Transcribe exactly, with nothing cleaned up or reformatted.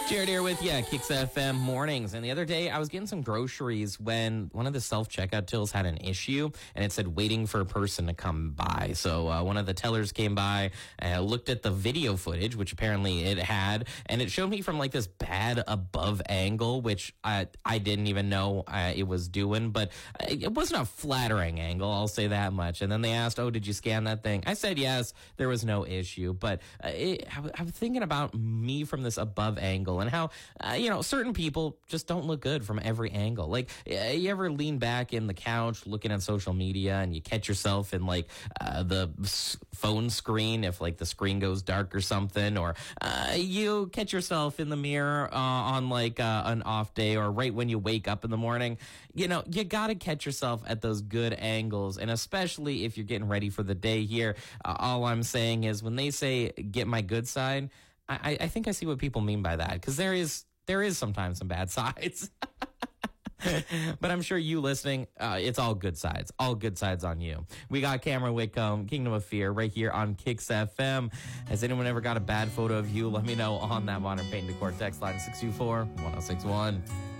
Jared here with you, Kicks F M mornings. And the other day, I was getting some groceries when one of the self-checkout tills had an issue, and it said waiting for a person to come by. So uh, one of the tellers came by, uh, looked at the video footage, which apparently it had, and it showed me from like this bad above angle, which I, I didn't even know uh, it was doing, but it wasn't a flattering angle, I'll say that much. And then they asked, oh, did you scan that thing? I said yes, there was no issue, but uh, it, I, I'm thinking about me from this above angle and how, uh, you know, certain people just don't look good from every angle. Like, uh, you ever lean back in the couch looking at social media and you catch yourself in like uh, the s- phone screen if like the screen goes dark or something, or uh, you catch yourself in the mirror uh, on like uh, an off day or right when you wake up in the morning. You know, you got to catch yourself at those good angles, and especially if you're getting ready for the day here. Uh, all I'm saying is when they say get my good side, I, I think I see what people mean by that, because there is there is sometimes some bad sides. But I'm sure you listening, uh, it's all good sides. All good sides on you. We got Cameron Whitcomb, Kingdom of Fear, right here on Kicks F M. Has anyone ever got a bad photo of you? Let me know on that Modern Paint Decor text line six two four, one oh six one.